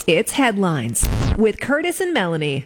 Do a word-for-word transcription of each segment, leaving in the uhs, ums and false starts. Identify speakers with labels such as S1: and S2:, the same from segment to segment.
S1: It's Headlines with Curtis and Melanie.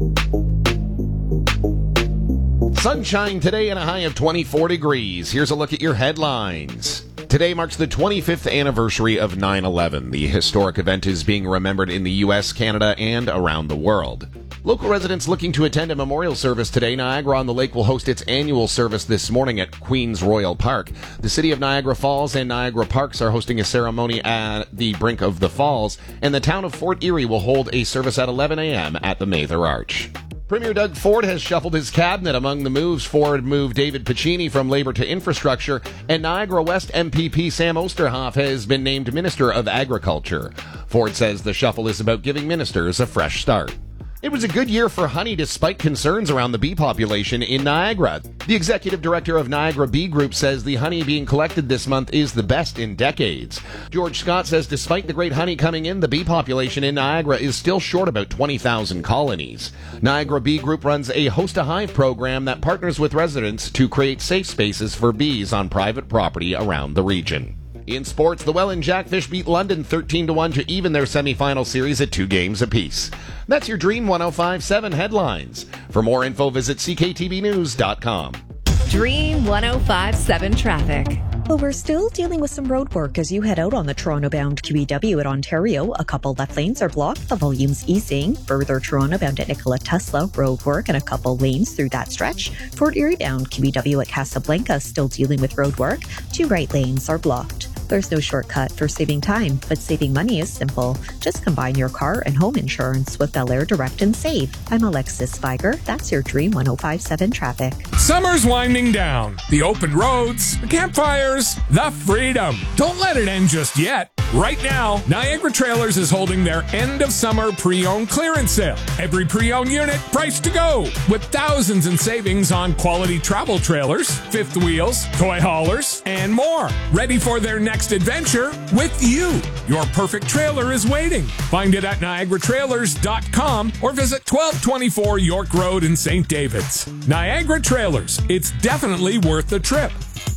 S2: Sunshine today and a high of twenty-four degrees. Here's a look at your headlines. Today marks the twenty-fifth anniversary of nine eleven. The historic event is being remembered in the U S, Canada, and around the world. Local residents looking to attend a memorial service today. Niagara-on-the-Lake will host its annual service this morning at Queen's Royal Park. The city of Niagara Falls and Niagara Parks are hosting a ceremony at the brink of the falls, and the town of Fort Erie will hold a service at eleven a.m. at the Mather Arch. Premier Doug Ford has shuffled his cabinet. Among the moves, Ford moved David Piccini from Labor to Infrastructure, and Niagara West M P P Sam Osterhoff has been named Minister of Agriculture. Ford says the shuffle is about giving ministers a fresh start. It was a good year for honey despite concerns around the bee population in Niagara. The executive director of Niagara Bee Group says the honey being collected this month is the best in decades. George Scott says despite the great honey coming in, the bee population in Niagara is still short about twenty thousand colonies. Niagara Bee Group runs a Host a Hive program that partners with residents to create safe spaces for bees on private property around the region. In sports, the Welland Jackfish beat London thirteen to one to even their semifinal series at two games apiece. That's your Dream one oh five point seven headlines. For more info, visit c k t b news dot com.
S1: Dream one oh five point seven traffic.
S3: Well, we're still dealing with some road work as you head out on the Toronto-bound Q E W at Ontario. A couple left lanes are blocked. The volume's easing. Further Toronto-bound at Nikola Tesla, road work and a couple lanes through that stretch. Fort Erie-bound Q E W at Casablanca still dealing with road work. Two right lanes are blocked. There's no shortcut for saving time, but saving money is simple. Just combine your car and home insurance with Bel-Air Direct and Save. I'm Alexis Viger. That's your Dream one oh five point seven traffic.
S4: Summer's winding down. The open roads, the campfires, the freedom. Don't let it end just yet. Right now, Niagara Trailers is holding their end of summer pre-owned clearance sale. Every pre-owned unit priced to go, with thousands in savings on quality travel trailers, fifth wheels, toy haulers, and more. Ready for their next adventure with you. Your perfect trailer is waiting. Find it at niagara trailers dot com or visit twelve twenty-four York Road in Saint David's. Niagara Trailers. It's definitely worth the trip.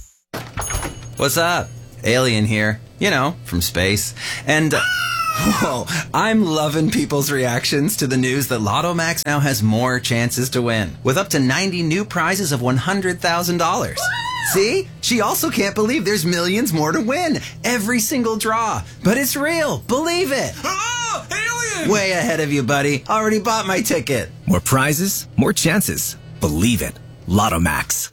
S5: What's up? Alien here. You know, from space. And, uh, whoa, I'm loving people's reactions to the news that Lotto Max now has more chances to win, with up to ninety new prizes of one hundred thousand dollars. See? She also can't believe there's millions more to win. Every single draw. But it's real. Believe it.
S4: Oh, alien!
S5: Way ahead of you, buddy. Already bought my ticket.
S6: More prizes, more chances. Believe it. Lotto Max.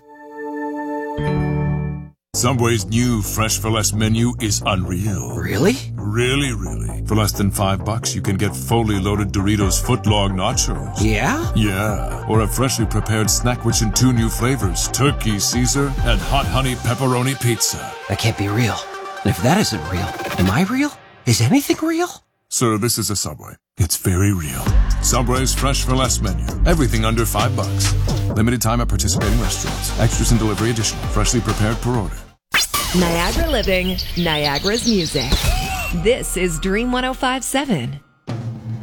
S7: Subway's new Fresh for Less menu is unreal.
S5: Really?
S7: Really, really. For less than five bucks, you can get fully loaded Doritos footlong nachos.
S5: Yeah?
S7: Yeah. Or a freshly prepared Snackwich in two new flavors, Turkey Caesar and Hot Honey Pepperoni Pizza.
S8: That can't be real. And if that isn't real, am I real? Is anything real?
S7: Sir, this is a Subway. It's very real. Subway's Fresh for Less menu. Everything under five bucks. Limited time at participating restaurants. Extras and delivery additional. Freshly prepared per order.
S1: Niagara Living, Niagara's music. This is Dream one oh five point seven.